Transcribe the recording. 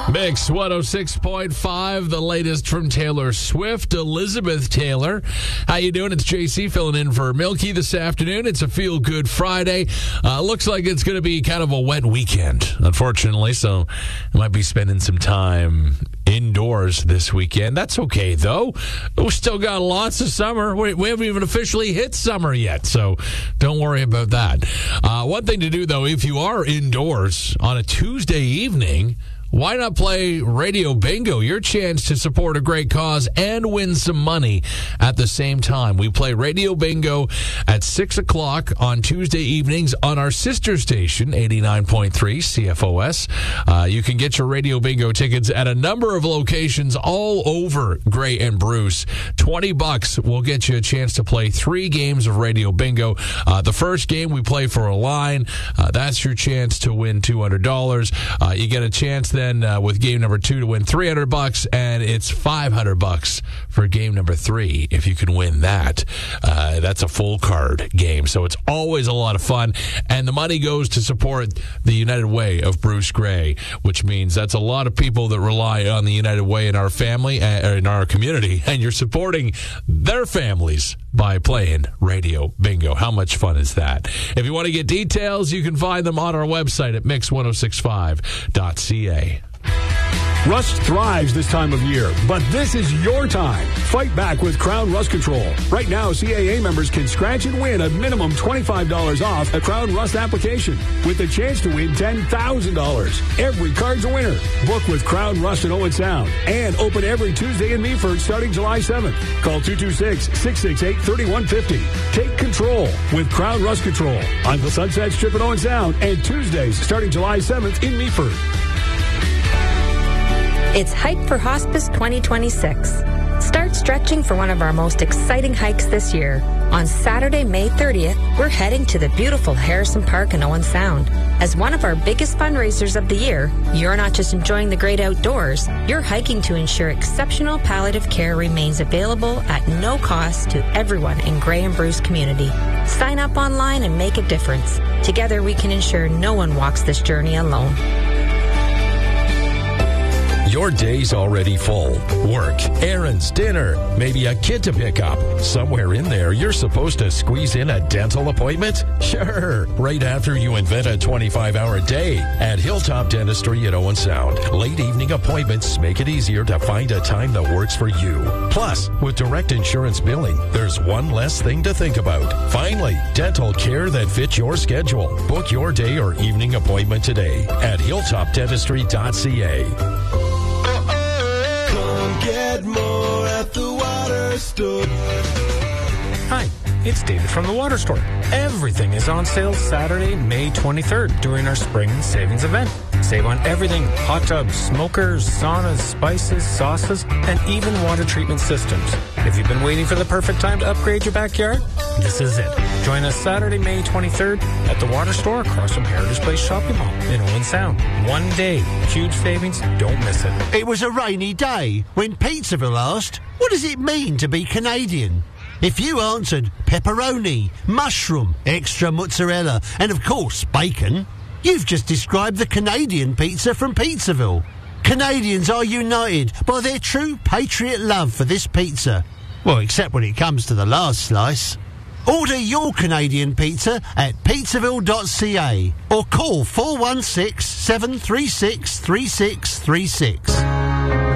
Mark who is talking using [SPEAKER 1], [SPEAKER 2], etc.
[SPEAKER 1] Mix 106.5, the latest from Taylor Swift, Elizabeth Taylor. How you doing? It's JC filling in for Milky this afternoon. It's a feel-good Friday. Looks like it's going to be kind of a wet weekend, unfortunately, so I might be spending some time indoors this weekend. That's okay, though. We still got lots of summer. We haven't even officially hit summer yet, so don't worry about that. One thing to do, though, if you are indoors on a Tuesday evening, why not play Radio Bingo? Your chance to support a great cause and win some money at the same time. We play Radio Bingo at 6 o'clock on Tuesday evenings on our sister station, 89.3 CFOS. You can get your Radio Bingo tickets at a number of locations all over Grey and Bruce. $20 will get you a chance to play 3 games of Radio Bingo. The first game we play for a line. That's your chance to win $200. You get a chance then with game number 2 to win $300, and it's $500 for game number 3 if you can win that. That's a full card game, so it's always a lot of fun, and the money goes to support the United Way of Bruce Grey, which means that's a lot of people that rely on the United Way in our family, or in our community, and you're supporting their families by playing Radio Bingo. How much fun is that? If you want to get details, you can find them on our website at mix1065.ca.
[SPEAKER 2] Rust thrives this time of year, but this is your time. Fight back with Crown Rust Control. Right now, CAA members can scratch and win a minimum $25 off a Crown Rust application with the chance to win $10,000. Every card's a winner. Book with Crown Rust in Owen Sound and open every Tuesday in Meaford starting July 7th. Call 226-668-3150. Take control with Crown Rust Control on the Sunset Strip in Owen Sound and Tuesdays starting July 7th in Meaford.
[SPEAKER 3] It's Hike for Hospice 2026. Start stretching for one of our most exciting hikes this year. On Saturday, May 30th, we're heading to the beautiful Harrison Park in Owen Sound. As one of our biggest fundraisers of the year, you're not just enjoying the great outdoors, you're hiking to ensure exceptional palliative care remains available at no cost to everyone in Grey and Bruce community. Sign up online and make a difference. Together, we can ensure no one walks this journey alone.
[SPEAKER 4] Your day's already full. Work, errands, dinner, maybe a kid to pick up. Somewhere in there, you're supposed to squeeze in a dental appointment? Sure, right after you invent a 25-hour day at Hilltop Dentistry in Owen Sound. Late evening appointments make it easier to find a time that works for you. Plus, with direct insurance billing, there's one less thing to think about. Finally, dental care that fits your schedule. Book your day or evening appointment today at hilltopdentistry.ca.
[SPEAKER 5] Get more at the Water Store.
[SPEAKER 6] Hi, it's David from the Water Store. Everything is on sale Saturday, May 23rd during our Spring Savings event. Save on everything: hot tubs, smokers, saunas, spices, sauces, and even water treatment systems. If you've been waiting for the perfect time to upgrade your backyard, this is it. Join us Saturday, May 23rd at the Water Store across from Heritage Place Shopping Mall in Owen Sound. One day, huge savings, don't miss it.
[SPEAKER 7] It was a rainy day when Pizzaville asked, what does it mean to be Canadian? If you answered pepperoni, mushroom, extra mozzarella, and of course bacon, you've just described the Canadian pizza from Pizzaville. Canadians are united by their true patriot love for this pizza. Well, except when it comes to the last slice. Order your Canadian pizza at pizzaville.ca or call 416-736-3636.